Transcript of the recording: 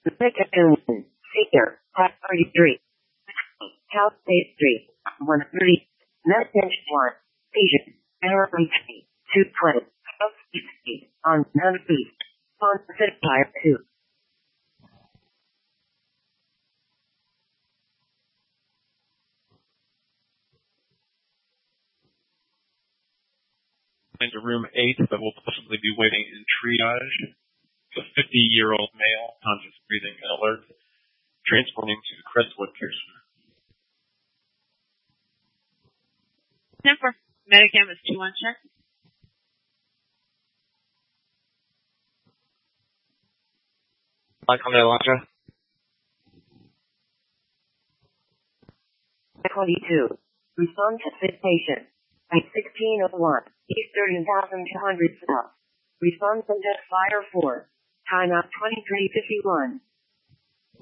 Senior, Priority 3. House State Street, 130. Message 1. Patient, Error 220. House State Street, on Mount East. On Fire 2. Into room 8 that will possibly be waiting in triage. A 50-year-old male, conscious breathing and alert, transporting to the Crestwood Care Center. 10-4. Medicam is 2-1 check. Michael Elantra. 22. Respond to this patient. At 1601, East 30,200 South. Response index Fire 4. Timeout 2351.